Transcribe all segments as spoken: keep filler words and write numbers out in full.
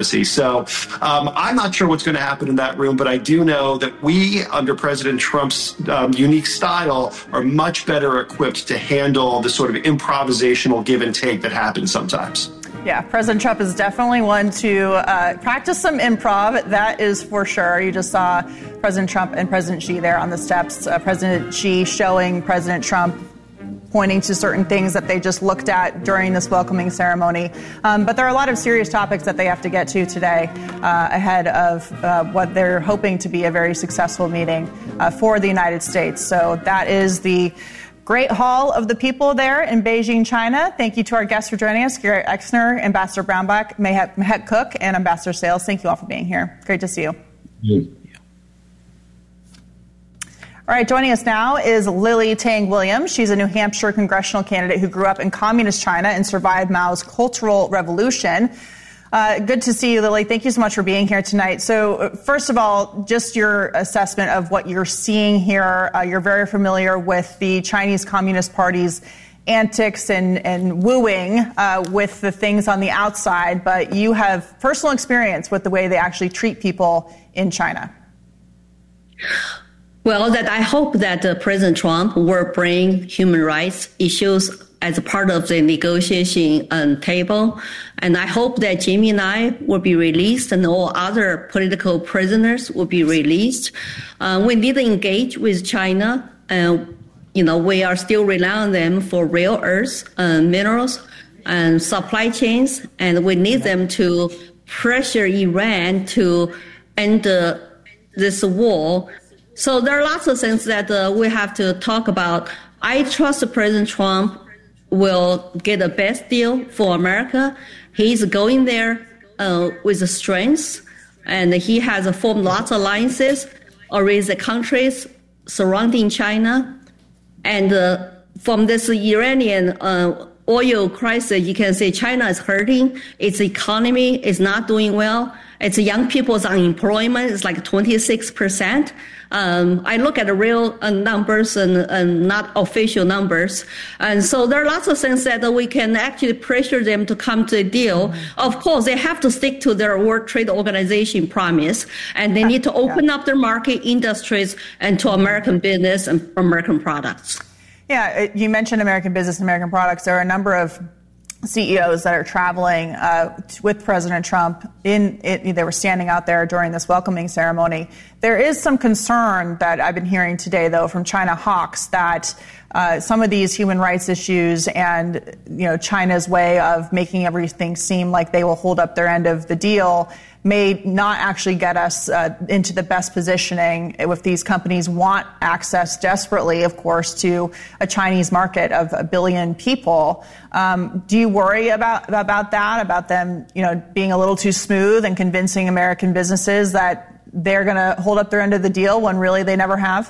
So um, I'm not sure what's going to happen in that room, but I do know that we, under President Trump's um, unique style, are much better equipped to handle the sort of improvisational give and take that happens sometimes. Yeah, President Trump is definitely one to uh, practice some improv. That is for sure. You just saw President Trump and President Xi there on the steps. Uh, President Xi showing President Trump, pointing to certain things that they just looked at during this welcoming ceremony. Um, but there are a lot of serious topics that they have to get to today uh, ahead of uh, what they're hoping to be a very successful meeting uh, for the United States. So that is the Great Hall of the People there in Beijing, China. Thank you to our guests for joining us, Garrett Exner, Ambassador Brownback, Mahek Cook, and Ambassador Sales. Thank you all for being here. Great to see you. Mm. All right, joining us now is Lily Tang Williams. She's a New Hampshire congressional candidate who grew up in communist China and survived Mao's Cultural Revolution. Uh, good to see you, Lily. Thank you so much for being here tonight. So, first of all, just your assessment of what you're seeing here. Uh, you're very familiar with the Chinese Communist Party's antics and, and wooing uh, with the things on the outside, but you have personal experience with the way they actually treat people in China. Well, that I hope that uh, President Trump will bring human rights issues as a part of the negotiation um, table. And I hope that Jimmy and I will be released and all other political prisoners will be released. Uh, we need to engage with China. And, you know, we are still relying on them for rare earths, uh, minerals, and supply chains. And we need them to pressure Iran to end uh, this war. So there are lots of things that uh, we have to talk about. I trust President Trump will get the best deal for America. He's going there uh, with the strength, and he has uh, formed lots of alliances with the countries surrounding China. And uh, from this Iranian uh, oil crisis, you can say China is hurting. Its economy is not doing well. Its young people's unemployment is like twenty-six percent. Um, I look at the real uh, numbers and, and not official numbers. And so there are lots of things that uh, we can actually pressure them to come to a deal. Mm-hmm. Of course, they have to stick to their World Trade Organization promise, and they need to open yeah. up their market industries and to American business and American products. Yeah, you mentioned American business and American products. There are a number of C E Os that are traveling uh, with President Trump. In it, they were standing out there during this welcoming ceremony. There is some concern that I've been hearing today, though, from China hawks that uh, some of these human rights issues and, you know, China's way of making everything seem like they will hold up their end of the deal may not actually get us uh, into the best positioning if these companies want access desperately, of course, to a Chinese market of a billion people. Um, do you worry about about that, about them, you know, being a little too smooth and convincing American businesses that they're going to hold up their end of the deal when really they never have?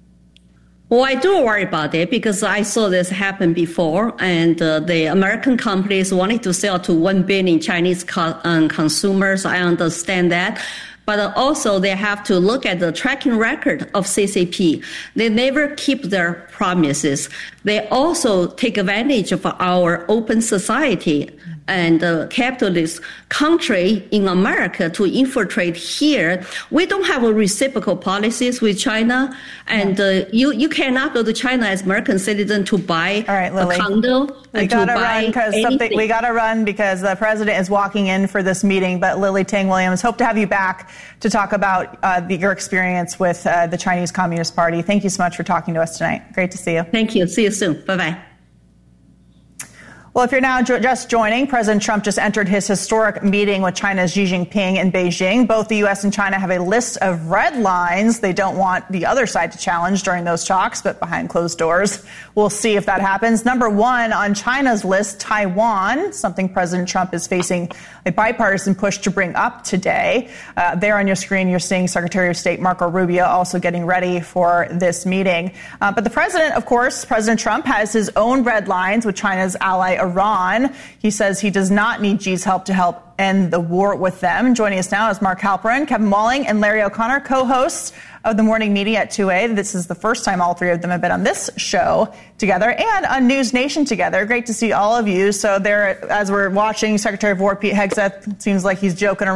Well, I do worry about it because I saw this happen before, and uh, the American companies wanted to sell to one billion Chinese co- um, consumers. I understand that. But also they have to look at the tracking record of C C P. They never keep their promises. They also take advantage of our open society and uh, capitalist country in America to infiltrate here. We don't have a reciprocal policies with China, and uh, you you cannot go to China as American citizen to buy All right, Lily. a condo. We and gotta to buy run because something. We gotta run because the president is walking in for this meeting. But Lily Tang Williams, hope to have you back to talk about uh, the, your experience with uh, the Chinese Communist Party. Thank you so much for talking to us tonight. Great to see you. Thank you. See you soon. Bye bye. Well, if you're now jo- just joining, President Trump just entered his historic meeting with China's Xi Jinping in Beijing. Both the U S and China have a list of red lines they don't want the other side to challenge during those talks, but behind closed doors. We'll see if that happens. Number one on China's list, Taiwan, something President Trump is facing a bipartisan push to bring up today. Uh, there on your screen, you're seeing Secretary of State Marco Rubio also getting ready for this meeting. Uh, but the president, of course, President Trump has his own red lines with China's ally Iran. He says he does not need Xi's help to help end the war with them. Joining us now is Mark Halperin, Kevin Walling, and Larry O'Connor, co-hosts of the Morning Media at two A. This is the first time all three of them have been on this show together and on News Nation together. Great to see all of you. So there, as we're watching, Secretary of War Pete Hegseth, seems like he's joking around.